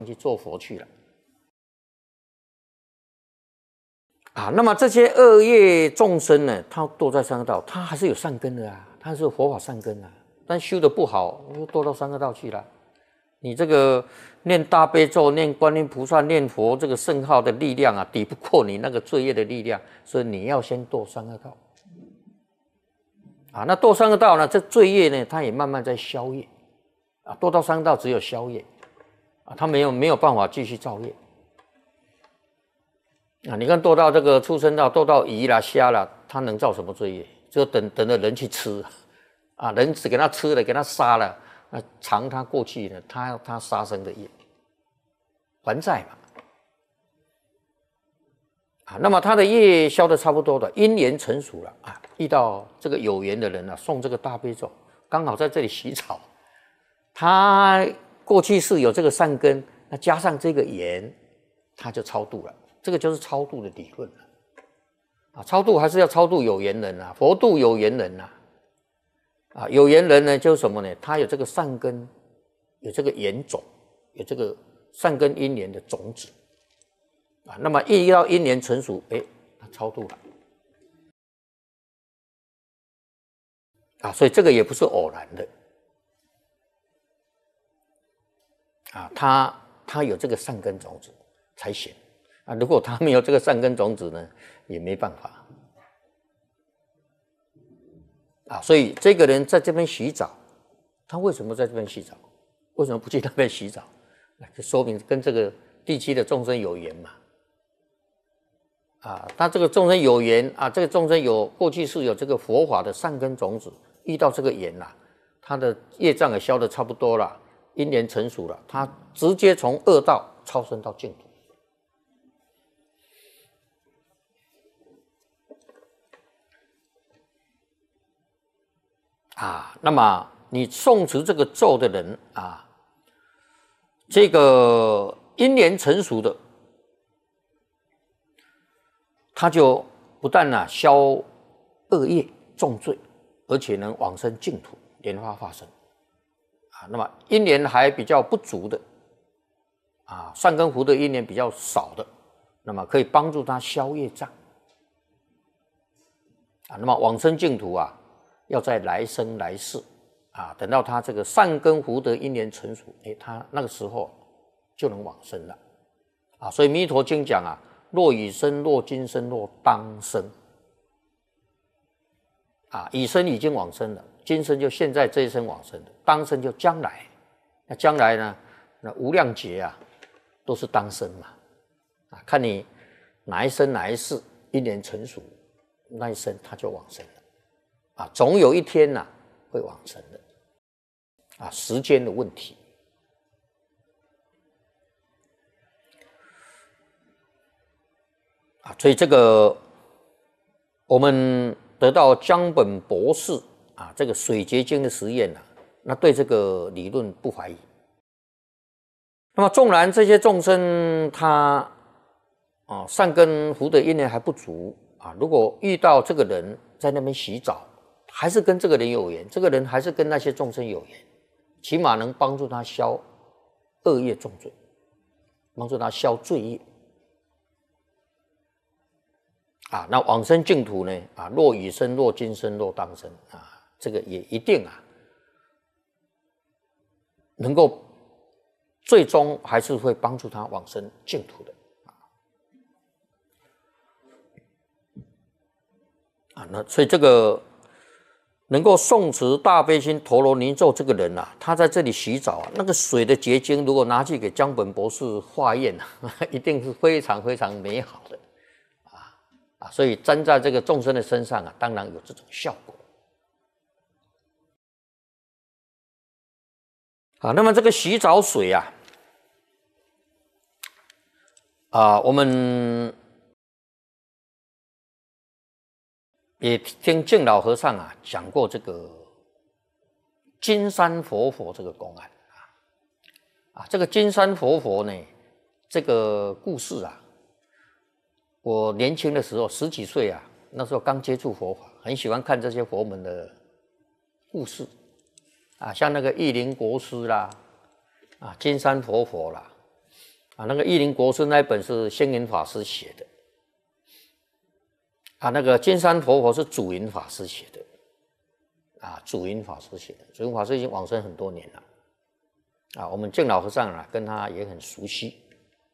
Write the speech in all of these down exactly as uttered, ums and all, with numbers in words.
去做佛去了。啊，那么这些恶业众生呢，他堕在三恶道，他还是有善根的啊，他是有佛法善根啊，但修的不好，又堕到三恶道去了。你这个念大悲咒、念观音菩萨、念佛这个圣号的力量啊，抵不过你那个罪业的力量，所以你要先堕三恶道。啊，那堕三恶道呢，这罪业呢，它也慢慢在消业。啊，堕到三恶道只有消业，啊，他没有没有办法继续造业。啊，你看堕到这个畜生道，堕到鱼啦、虾啦，他能造什么罪业？就等等着人去吃，啊，人只给他吃了，给他杀了，那偿他过去呢，他他杀生的业，还债嘛。啊，那么他的业消的差不多的，因缘成熟了啊，遇到这个有缘的人啊，诵这个大悲咒，刚好在这里洗澡，他过去是有这个善根，那加上这个缘，他就超度了。这个就是超度的理论了，啊，超度还是要超度有缘人啊，佛度有缘人啊，啊，有缘人呢就是什么呢？他有这个善根，有这个缘种，有这个善根因缘的种子，啊，那么一到因缘成熟，哎，他超度了，啊，所以这个也不是偶然的，啊，他他有这个善根种子才行。啊，如果他没有这个善根种子呢，也没办法。啊，所以这个人在这边洗澡，他为什么在这边洗澡？为什么不去那边洗澡？就说明跟这个地区的众生有缘嘛。啊，他这个众生有缘啊，这个众生有过去是有这个佛法的善根种子，遇到这个缘啦，他的业障也消得差不多了，因缘成熟了，他直接从恶道超生到净土。啊，那么你诵持这个咒的人啊，这个因缘成熟的，他就不但呢、啊、消恶业重罪，而且能往生净土，莲花化身。啊，那么因缘还比较不足的，啊，善根福德因缘比较少的，那么可以帮助他消业障。啊，那么往生净土啊。要在来生来世啊，等到他这个善根福德因缘成熟，哎，他那个时候就能往生了啊。所以《弥陀经》讲啊，若已生，若今生，若当生啊，已生已经往生了，今生就现在这一生往生了，当生就将来。那将来呢？那无量劫啊，都是当生嘛啊，看你哪一生哪一世因缘成熟，那一生他就往生了。啊，总有一天呐、啊、会往生的，啊，时间的问题。啊，所以这个我们得到江本博士啊这个水结晶的实验啊，那对这个理论不怀疑。那么纵然这些众生他啊善根福德因缘还不足啊，如果遇到这个人在那边洗澡，还是跟这个人有缘，这个人还是跟那些众生有缘，起码能帮助他消恶业重罪，帮助他消罪业。啊，那往生净土呢？啊，若已生，若今生，若当生啊，这个也一定啊，能够最终还是会帮助他往生净土的。啊，那所以这个。能够诵持大悲心陀罗尼咒这个人啊，他在这里洗澡啊，那个水的结晶如果拿去给江本博士化验啊，一定是非常非常美好的啊啊！所以沾在这个众生的身上啊，当然有这种效果啊。那么这个洗澡水啊，啊，我们也听净老和尚啊讲过这个金山活佛这个公案啊，啊，这个金山活佛呢，这个故事啊，我年轻的时候十几岁啊，那时候刚接触佛法，很喜欢看这些佛门的故事啊，像那个玉林国师啦，啊，金山活佛啦， 啊，那个义林国师那一本是星云法师写的，啊，那个金山佛佛是祖云法师写的，啊，祖云法师写的，祖云法师已经往生很多年了，啊，我们净老和尚啊跟他也很熟悉。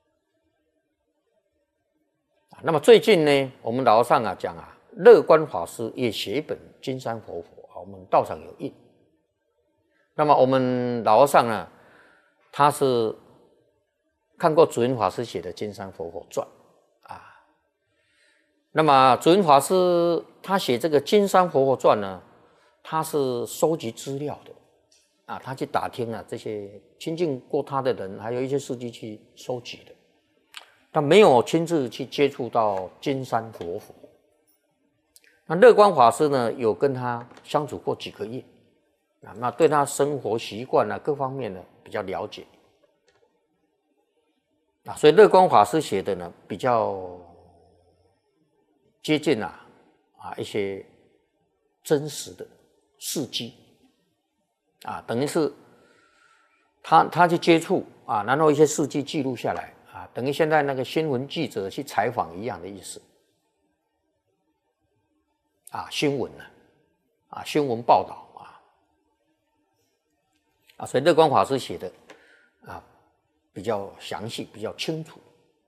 啊，那么最近呢，我们老和尚啊讲啊，乐观法师也写一本金山佛佛啊，我们道场有印。那么我们老和尚呢，他是看过祖云法师写的《金山佛佛传》啊。那么祖云法师他写这个《金山佛佛传》呢，他是收集资料的啊，他去打听啊这些亲近过他的人，还有一些事迹去收集的，他没有亲自去接触到金山佛佛。那乐观法师呢，有跟他相处过几个月。啊，那对他生活习惯啊各方面呢比较了解啊，所以乐观法师写的呢比较接近啊啊一些真实的事迹啊，等于是他他去接触啊，然后一些事迹记录下来啊，等于现在那个新闻记者去采访一样的意思啊，新闻呢啊新闻报道。啊，所以乐观法师写的啊比较详细，比较清楚。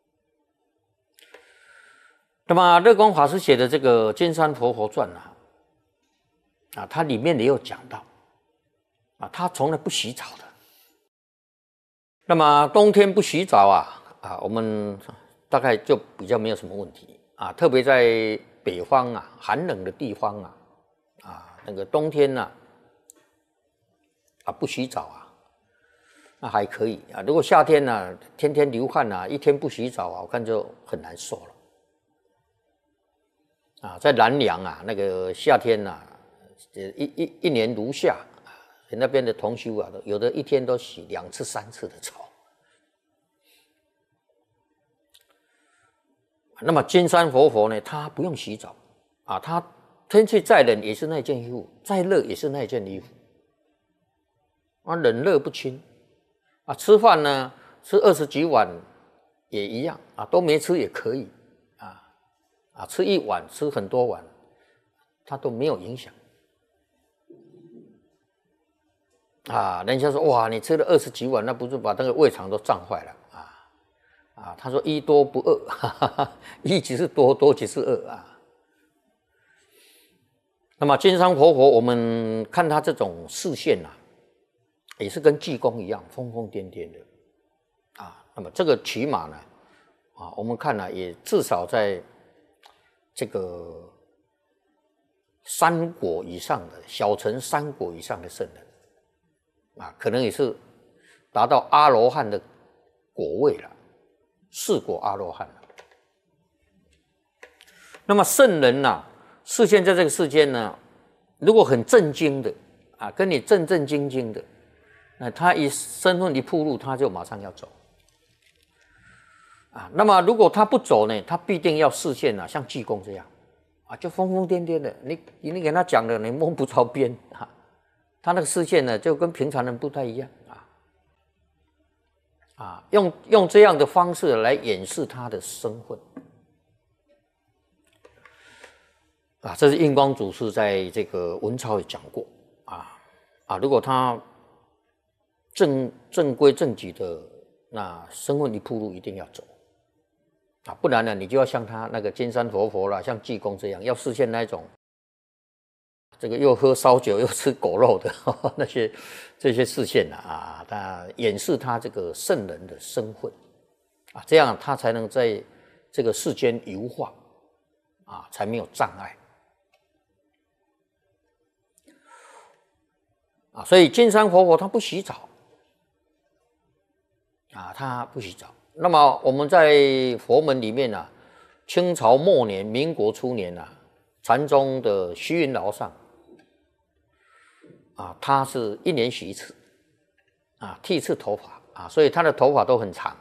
那么乐观法师写的这个《金山佛佛传》啊，啊，它里面也有讲到啊，他从来不洗澡的。那么冬天不洗澡啊，啊，我们大概就比较没有什么问题啊，特别在北方啊，寒冷的地方啊，啊，那个冬天呢、啊。啊，不洗澡啊，那还可以啊。如果夏天呢、啊，天天流汗啊，一天不洗澡啊，我看就很难受了。啊，在南梁啊，那个夏天呐、啊，一一一年如夏啊，那边的同修啊，有的一天都洗两次、三次的澡。那么金山佛佛呢，他不用洗澡啊，他天气再冷也是那件衣服，再热也是那件衣服。啊，冷热不侵啊，吃饭呢吃二十几碗也一样啊，都没吃也可以啊啊，吃一碗吃很多碗，它都没有影响啊。人家说哇，你吃了二十几碗，那不是把那个胃肠都胀坏了啊啊？他说一多不二，哈哈哈，一即是多，多即是二啊。那么金山佛佛，我们看他这种视线啊。也是跟济公一样疯疯癫癫的啊，那么这个起码呢，啊，我们看呢、啊、也至少在这个三果以上的小乘三果以上的圣人啊，可能也是达到阿罗汉的果位了，四果阿罗汉了。那么圣人呐、啊，视现在这个世间呢，如果很正经的啊，跟你正正经经的。那他一身份一暴露，他就马上要走啊。那么如果他不走呢，他必定要视线啊，像济公这样啊，就疯疯癫癫的。你你给他讲的，你摸不着边啊。他那个视线呢，就跟平常人不太一样啊啊，用用这样的方式来掩饰他的身份啊。这是印光祖师在这个文钞也讲过啊啊，如果他正正规正矩的，那身份一暴露一定要走啊，不然呢，你就要像他那个金山佛佛啦，像济公这样，要实现那种这个又喝烧酒又吃狗肉的呵呵那些这些视线啊，他掩饰他这个圣人的身份啊，这样他才能在这个世间游化啊，才没有障碍。啊，所以金山佛佛他不洗澡。啊，他不洗澡。那么我们在佛门里面啊，清朝末年、民国初年啊，禅宗的虚云老上啊，他是一年洗一次啊，剃一次头发啊，所以他的头发都很长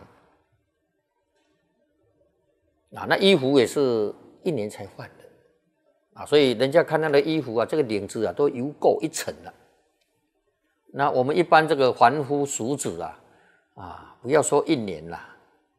啊。那衣服也是一年才换的啊，所以人家看他的衣服啊，这个领子啊都油垢一层了。那我们一般这个凡夫俗子啊。啊，不要说一年啦，